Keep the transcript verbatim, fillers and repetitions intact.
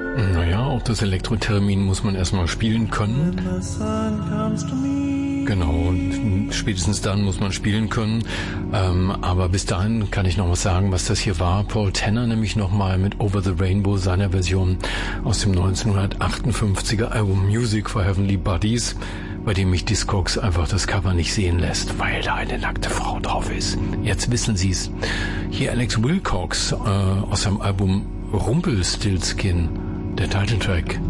Naja, auch das Elektrotermin muss man erstmal spielen können. Genau, und spätestens dann muss man spielen können. Ähm, aber bis dahin kann ich noch was sagen, was das hier war. Paul Tanner nämlich nochmal mit Over the Rainbow, seiner Version aus dem neunzehnhundertachtundfünfziger Album Music for Heavenly Bodies, bei dem mich Discogs einfach das Cover nicht sehen lässt, weil da eine nackte Frau drauf ist. Jetzt wissen Sie's. Hier Alex Wilcox äh, aus seinem Album Rumpelstiltskin, der Titeltrack.